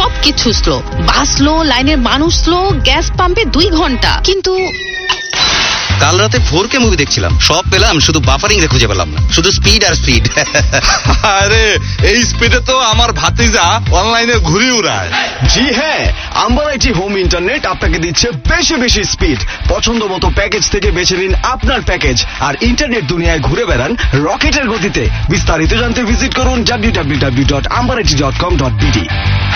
সবকিছু স্লো। বাস স্লো, লাইনের মানুষ স্লো, গ্যাস পাম্পে 2 ঘন্টা। কিন্তু কাল রাতে 4K মুভি দেখছিলাম, সব পেলাম, শুধু বাফারিং রে খুঁজে পেলাম না। শুধু স্পিড আর স্পিড। আরে এই স্পিডে তো আমার ভাতিজা অনলাইনে ঘুরি উড়ায়। জি হ্যাঁ, আম্বারাইটি হোম ইন্টারনেট আপনাকে দিচ্ছে বেশি বেশি স্পিড। পছন্দ মতো প্যাকেজ থেকে বেছে নিন আপনার প্যাকেজ আর ইন্টারনেট দুনিয়ায় ঘুরে বেড়ান রকেটের গতিতে। বিস্তারিত জানতে ভিজিট করুন www.ambarati.com.bd।